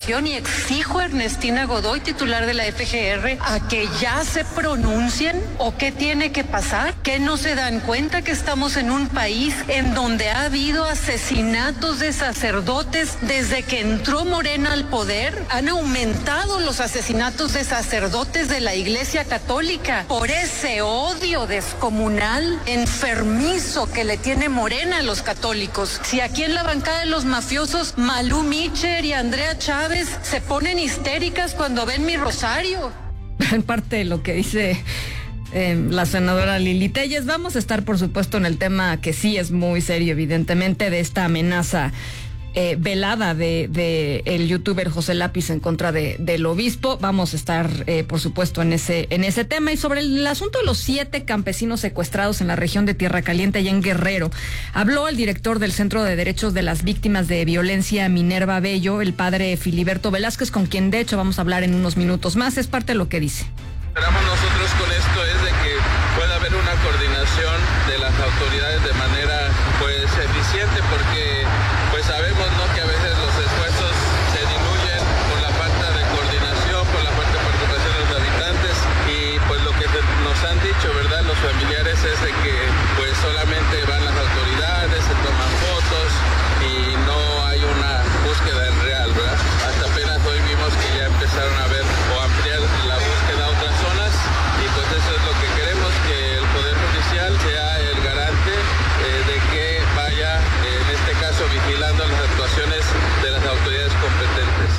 Gobernación y exijo a Ernestina Godoy, titular de la FGR, a que ya se pronuncien. ¿O qué tiene que pasar? ¿Que no se dan cuenta que estamos en un país en donde ha habido asesinatos de sacerdotes desde que entró Morena al poder? Han aumentado los asesinatos de sacerdotes de la Iglesia Católica por ese odio descomunal, enfermizo que le tiene Morena a los católicos. Si aquí en la bancada de los mafiosos, Malú Micher y Andrea Chávez se ponen histéricas cuando ven mi rosario. En parte de lo que dice la senadora Lili Telles, vamos a estar por supuesto en el tema que sí es muy serio, evidentemente, de esta amenaza velada de el youtuber José Lápiz en contra del obispo. Vamos a estar por supuesto en ese tema. Y sobre el asunto de los 7 campesinos secuestrados en la región de Tierra Caliente, allá en Guerrero, habló el director del Centro de Derechos de las Víctimas de Violencia, Minerva Bello, el padre Filiberto Velázquez, con quien de hecho vamos a hablar en unos minutos más. Es parte de lo que dice. Esperamos nosotros con esto es de que pueda haber una coordinación de las autoridades de manera pues eficiente, porque pues sabemos, ¿no?, que a veces los esfuerzos se diluyen por la falta de coordinación, por la falta de participación de los habitantes, y pues lo que nos han dicho, ¿verdad?, los familiares, es de que pues solamente van las autoridades, se toman fotos y no hay una búsqueda en real, ¿verdad? Hasta apenas hoy vimos que ya empezaron a ver o ampliar la búsqueda a otras zonas, y pues eso es lo que queremos, que el Poder Judicial sea el garante de que vaya, en este caso, vigilando las actuaciones de las autoridades competentes.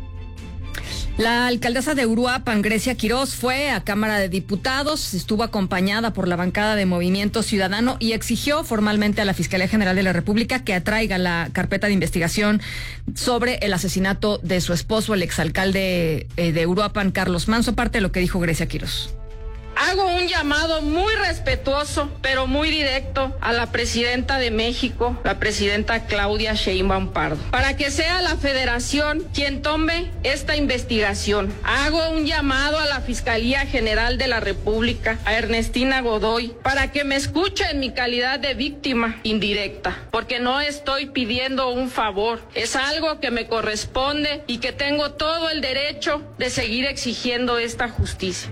La alcaldesa de Uruapan, Grecia Quirós, fue a Cámara de Diputados, estuvo acompañada por la bancada de Movimiento Ciudadano y exigió formalmente a la Fiscalía General de la República que atraiga la carpeta de investigación sobre el asesinato de su esposo, el exalcalde de Uruapan, Carlos Manso. Parte de lo que dijo Grecia Quirós. Hago un llamado muy respetuoso, pero muy directo, a la presidenta de México, la presidenta Claudia Sheinbaum Pardo, para que sea la Federación quien tome esta investigación. Hago un llamado a la Fiscalía General de la República, a Ernestina Godoy, para que me escuche en mi calidad de víctima indirecta, porque no estoy pidiendo un favor, es algo que me corresponde y que tengo todo el derecho de seguir exigiendo esta justicia.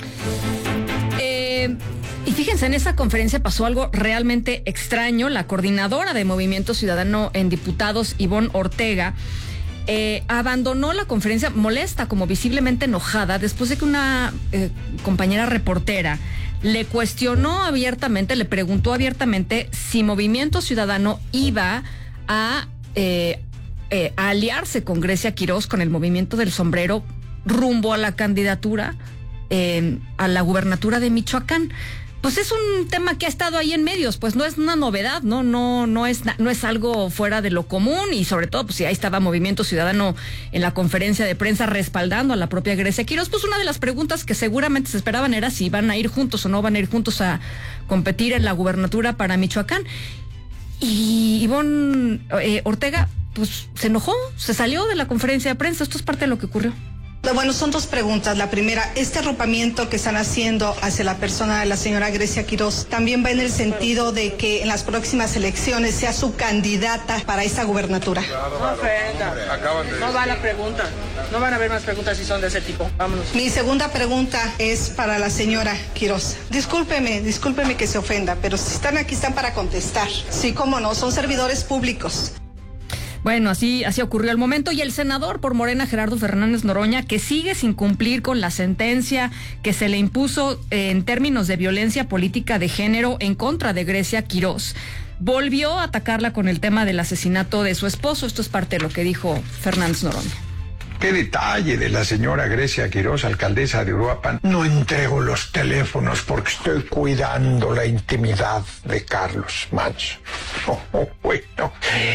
Y fíjense, en esa conferencia pasó algo realmente extraño. La coordinadora de Movimiento Ciudadano en Diputados, Ivonne Ortega, abandonó la conferencia molesta, como visiblemente enojada, después de que una compañera reportera le cuestionó abiertamente, le preguntó abiertamente si Movimiento Ciudadano iba a aliarse con Grecia Quirós, con el Movimiento del Sombrero, rumbo a la candidatura a la gubernatura de Michoacán. Pues es un tema que ha estado ahí en medios, pues no es una novedad, no es algo fuera de lo común, y sobre todo, pues si ahí estaba Movimiento Ciudadano en la conferencia de prensa respaldando a la propia Grecia Quirós, pues una de las preguntas que seguramente se esperaban era si van a ir juntos o no van a ir juntos a competir en la gubernatura para Michoacán. Y Ivonne Ortega, pues se enojó, se salió de la conferencia de prensa. Esto es parte de lo que ocurrió. Bueno, son 2 preguntas. La primera, este arropamiento que están haciendo hacia la persona de la señora Grecia Quirós también va en el sentido de que en las próximas elecciones sea su candidata para esa gubernatura. No ofenda. No va la pregunta. No van a haber más preguntas si son de ese tipo. Vámonos. Mi segunda pregunta es para la señora Quirós. Discúlpeme que se ofenda, pero si están aquí están para contestar. Sí, cómo no, son servidores públicos. Bueno, así ocurrió el momento. Y el senador por Morena, Gerardo Fernández Noroña, que sigue sin cumplir con la sentencia que se le impuso en términos de violencia política de género en contra de Grecia Quirós, volvió a atacarla con el tema del asesinato de su esposo. Esto es parte de lo que dijo Fernández Noroña. Qué detalle de la señora Grecia Quirós, alcaldesa de Uruapan. No entrego los teléfonos porque estoy cuidando la intimidad de Carlos Manso. Bueno.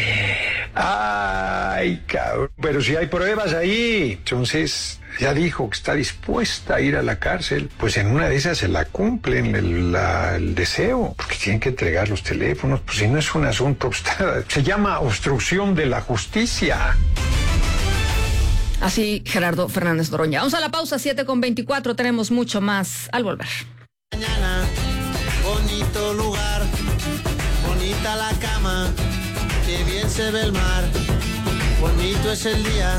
Ay, cabrón. Pero si hay pruebas ahí. Entonces, ya dijo que está dispuesta a ir a la cárcel. Pues en una de esas se la cumplen el deseo. Porque tienen que entregar los teléfonos. Pues si no es un asunto, se llama obstrucción de la justicia. Así, Gerardo Fernández Noroña. Vamos a la pausa, 7:24. Tenemos mucho más al volver. Mañana, bonito lugar, bonita la cama, qué bien se ve el mar, bonito es el día.